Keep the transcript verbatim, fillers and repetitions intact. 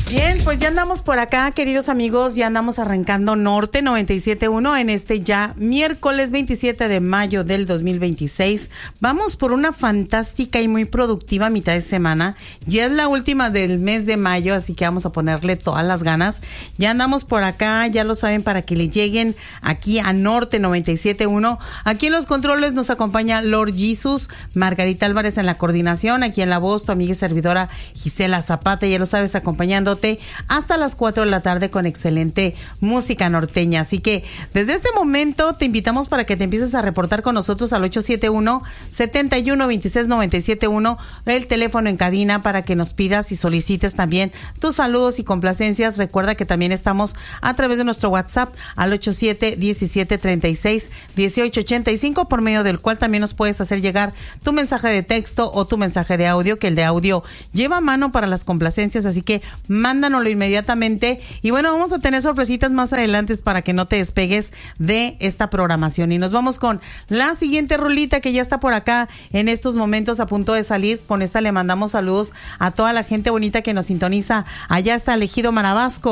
Bien, pues ya andamos por acá, queridos amigos, ya andamos arrancando Norte noventa y siete punto uno en este ya miércoles veintisiete de mayo del dos mil veintiséis. Vamos por una fantástica y muy productiva mitad de semana. Ya es la última del mes de mayo, así que vamos a ponerle todas las ganas. Ya andamos por acá, ya lo saben, para que le lleguen aquí a Norte noventa y siete punto uno. Aquí en los controles nos acompaña Lord Jesus, Margarita Álvarez en la coordinación, aquí en la voz, tu amiga y servidora Gisela Zapata, ya lo sabes, acompañándote hasta las cuatro de la tarde con excelente música norteña. Así que desde este momento te invitamos para que te empieces a reportar con nosotros al ocho siete uno, siete uno, dos seis, nueve siete uno, el teléfono en cabina para que nos pidas y solicites también tus saludos y complacencias. Recuerda que también estamos a través de nuestro WhatsApp al ocho siete uno siete, tres seis, uno ocho ocho cinco, por medio del cual también nos puedes hacer llegar tu mensaje de texto o tu mensaje de audio, que el de audio lleva mano para las complacencias, así que mándanoslo inmediatamente. Y bueno, vamos a tener sorpresitas más adelante para que no te despegues de esta programación. Y nos vamos con la siguiente rolita que ya está por acá en estos momentos a punto de salir. Con esta le mandamos saludos a toda la gente bonita que nos sintoniza allá hasta el Ejido Marabasco.